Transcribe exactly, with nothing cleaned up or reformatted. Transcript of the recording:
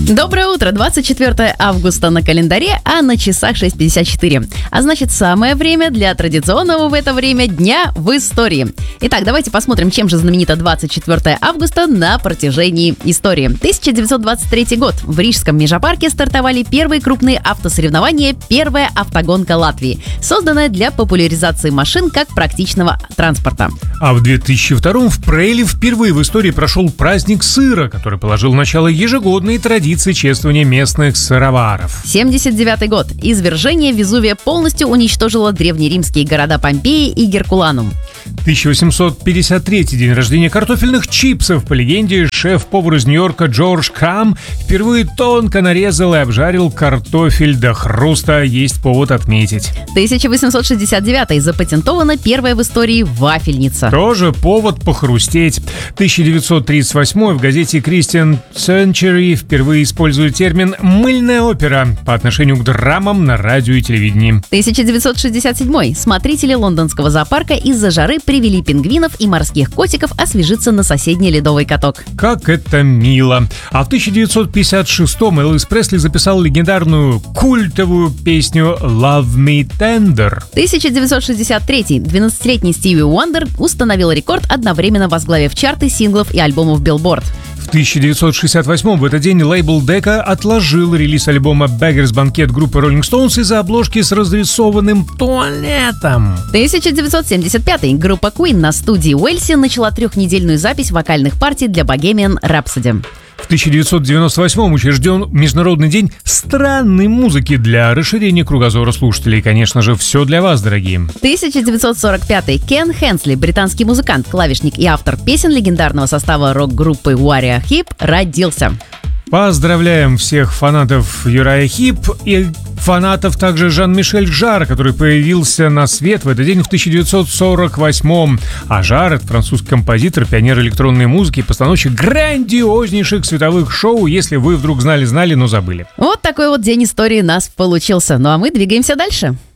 Доброе утро, двадцать четвёртое августа на календаре, а на часах шесть пятьдесят четыре. А значит, самое время для традиционного в это время дня в истории. Итак, давайте посмотрим, чем же знаменита двадцать четвёртое августа на протяжении истории. тысяча девятьсот двадцать третий год. В Рижском межапарке стартовали первые крупные автосоревнования «Первая автогонка Латвии», созданная для популяризации машин как практичного транспорта. А в две тысячи втором в Прейле впервые в истории прошел праздник сыра, который положил начало ежегодной традиции чествования местных сыроваров. семьдесят девятый год. Извержение Везувия полностью уничтожило древнеримские города Помпеи и Геркуланум. тысяча восемьсот пятьдесят третий день рождения картофельных чипсов. По легенде, шеф-повар из Нью-Йорка Джордж Кам впервые тонко нарезал и обжарил картофель до хруста. Есть повод отметить. тысяча восемьсот шестьдесят девятый. Запатентована первая в истории вафельница. Тоже повод похрустеть. тысяча девятьсот тридцать восьмой. В газете Christian Century впервые используют термин «мыльная опера» по отношению к драмам на радио и телевидении. тысяча девятьсот шестьдесят седьмой. Смотрители лондонского зоопарка из-за жары привели пингвинов и морских котиков освежиться на соседний ледовый каток. Как это мило. А в тысяча девятьсот пятьдесят шестом Элвис Пресли записал легендарную культовую песню «Love Me Tender». тысяча девятьсот шестьдесят третий. двенадцатилетний Стиви Уандер установил рекорд, одновременно возглавив чарты синглов и альбомов Billboard. В тысяча девятьсот шестьдесят восьмом в этот день лейбл Decca отложил релиз альбома Beggars Banquet группы Rolling Stones из-за обложки с разрисованным туалетом. тысяча девятьсот семьдесят пятый. Группа Queen на студии Уэльси начала трехнедельную запись вокальных партий для Bohemian Rhapsody. В тысяча девятьсот девяносто восьмом учрежден Международный день странной музыки для расширения кругозора слушателей. Конечно же, все для вас, дорогие. тысяча девятьсот сорок пятый. Кен Хенсли, британский музыкант, клавишник и автор песен легендарного состава рок-группы Uriah Heep, родился. Поздравляем всех фанатов Uriah Heep и фанатов также Жан-Мишель Жарра, который появился на свет в этот день в тысяча девятьсот сорок восьмом. А Жарр — это французский композитор, пионер электронной музыки, постановщик грандиознейших световых шоу, если вы вдруг знали-знали, но забыли. Вот такой вот день истории у нас получился. Ну а мы двигаемся дальше.